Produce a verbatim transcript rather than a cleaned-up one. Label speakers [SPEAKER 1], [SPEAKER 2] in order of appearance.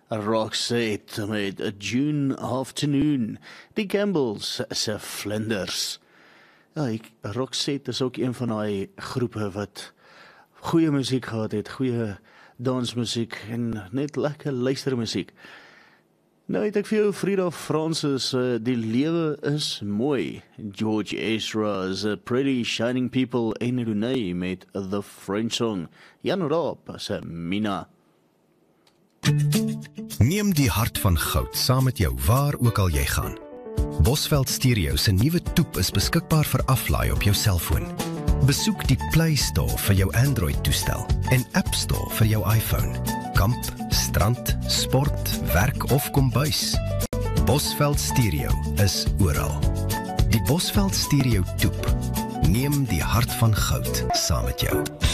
[SPEAKER 1] Roxette met A June Afternoon, die Campbells se Vlinders. Ja, ek, Roxette is ook een van die groepe wat goeie musiek gehad het, goeie dansmusiek en net lekker luistermusiek. Nou het ek vir jou Frida Francis, uh, Die Lewe is Mooi, George Ezra's A Pretty Shining People en Renee met The French Song, Jan Raab se Mina.
[SPEAKER 2] Neem die hart van goud saam met jou waar ook al jy gaan. Bosveld Stereo se nuwe toep is beskikbaar vir aflaai op jou selfoon. Besoek die Play Store vir jou Android-toestel en App Store vir jou iPhone. Kamp, strand, sport, werk of kombuis. Bosveld Stereo is oral. Die Bosveld Stereo toep. Neem die hart van goud saam met jou.